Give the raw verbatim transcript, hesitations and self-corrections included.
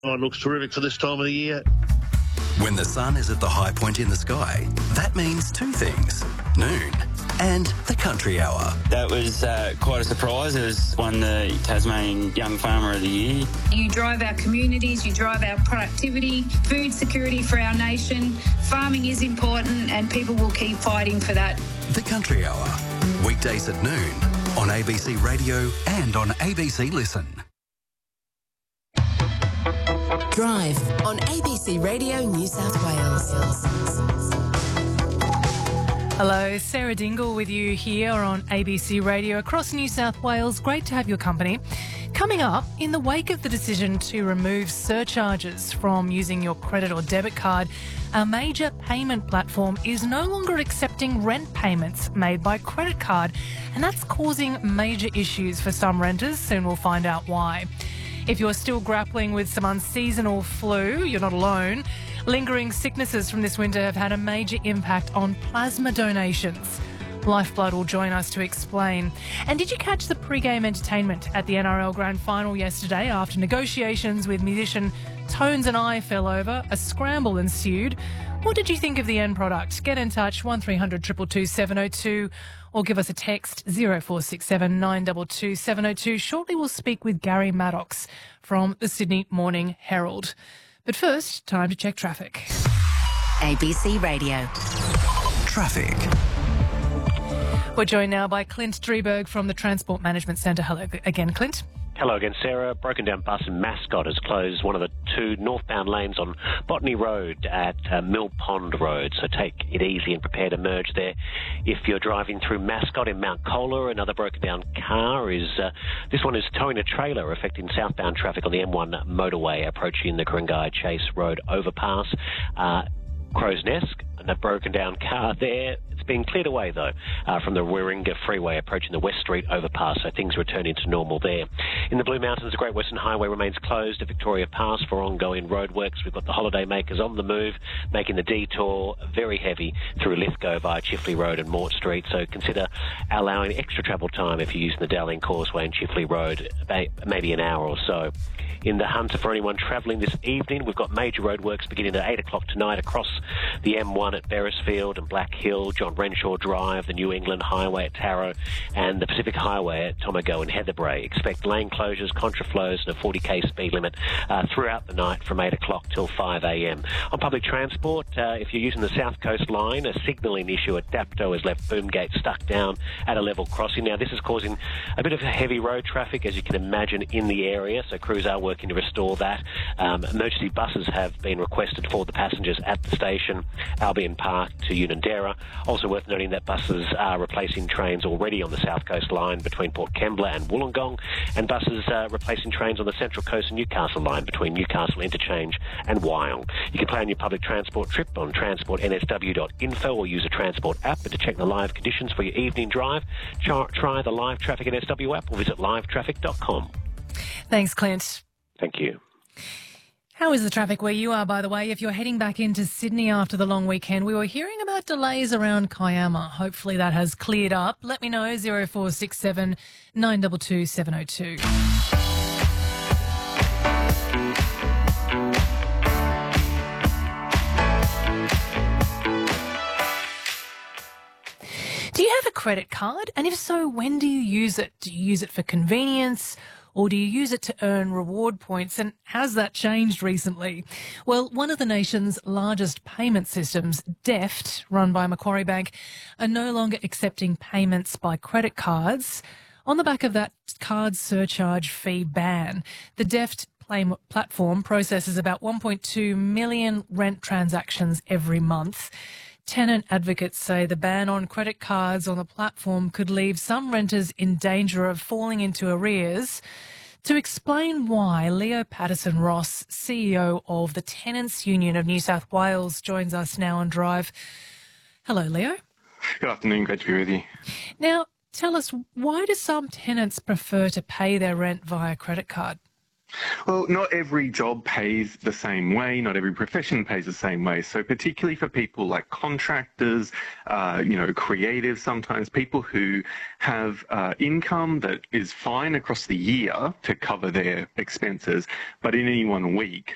Oh, it looks terrific for this time of the year. When the sun is at the high point in the sky, that means two things: noon and the country hour. That was uh, quite a surprise. It was won the Tasmanian Young Farmer of the Year. You drive our communities, you drive our productivity, food security for our nation. Farming is important and people will keep fighting for that. The country hour, weekdays at noon on A B C Radio and on A B C Listen. Drive on A B C Radio New South Wales. Hello, Sarah Dingle with you here on A B C Radio across New South Wales. Great to have your company. Coming up, in the wake of the decision to remove surcharges from using your credit or debit card, a major payment platform is no longer accepting rent payments made by credit card, and that's causing major issues for some renters. Soon we'll find out why. If you're still grappling with some unseasonal flu, you're not alone. Lingering sicknesses from this winter have had a major impact on plasma donations. Lifeblood will join us to explain. And did you catch the pre-game entertainment at the N R L Grand Final yesterday? After negotiations with musician Tones and I fell over, a scramble ensued. What did you think of the end product? Get in touch, one three hundred two two two seven oh two, or give us a text, zero four six seven nine two two seven oh two. Shortly we'll speak with Gary Maddox from the Sydney Morning Herald. But first, time to check traffic. A B C Radio. Traffic. We're joined now by Clint Drieberg from the Transport Management Centre. Hello again, Clint. Hello again, Sarah. Broken down bus in Mascot has closed one of the two northbound lanes on Botany Road at uh, Mill Pond Road, so take it easy and prepare to merge there. If you're driving through Mascot in Mount Colah, another broken down car is, uh, this one is towing a trailer affecting southbound traffic on the M one motorway approaching the Ku-ring-gai Chase Road overpass. Uh, Crow's Nest, and a broken down car there. It's been cleared away, though, uh, from the Warringah Freeway approaching the West Street overpass, so things returning to normal there. In the Blue Mountains, the Great Western Highway remains closed at Victoria Pass for ongoing roadworks. We've got the holiday makers on the move, making the detour very heavy through Lithgow via Chifley Road and Mort Street, so consider allowing extra travel time if you're using the Dowling Causeway and Chifley Road, maybe an hour or so. In the Hunter, for anyone travelling this evening, we've got major roadworks beginning at eight o'clock tonight across the M one at Beresfield and Black Hill, John Renshaw Drive, the New England Highway at Tarot, and the Pacific Highway at Tomago and Heatherbrae. Expect lane closures, contraflows and a forty k speed limit uh, throughout the night from eight o'clock till five a m. On public transport, uh, if you're using the South Coast line, a signalling issue at Dapto has left Boomgate stuck down at a level crossing. Now, this is causing a bit of heavy road traffic, as you can imagine, in the area, so crews are working to restore that. Um, emergency buses have been requested for the passengers at the station, Albion Park to Unanderra. Also worth noting that buses are replacing trains already on the South Coast line between Port Kembla and Wollongong, and buses are replacing trains on the Central Coast and Newcastle line between Newcastle Interchange and Wyong. You can plan your public transport trip on transport n s w dot info or use a transport app. But to check the live conditions for your evening drive, try, try the Live Traffic N S W app or visit live traffic dot com. Thanks, Clint. Thank you. How is the traffic where you are, by the way, if you're heading back into Sydney after the long weekend? We were hearing about delays around Kiama. Hopefully that has cleared up. Let me know, zero four six seven nine two two seven oh two. Do you have a credit card? And if so, when do you use it? Do you use it for convenience, or do you use it to earn reward points? And has that changed recently? Well, one of the nation's largest payment systems, Deft, run by Macquarie Bank, are no longer accepting payments by credit cards on the back of that card surcharge fee ban. The Deft platform processes about one point two million rent transactions every month. Tenant advocates say the ban on credit cards on the platform could leave some renters in danger of falling into arrears. To explain why, Leo Patterson-Ross, C E O of the Tenants Union of New South Wales, joins us now on Drive. Hello, Leo. Good afternoon. Great to be with you. Now, tell us, why do some tenants prefer to pay their rent via credit card? Well, not every job pays the same way. Not every profession pays the same way. So particularly for people like contractors, uh, you know, creatives, sometimes people who have uh, income that is fine across the year to cover their expenses, but in any one week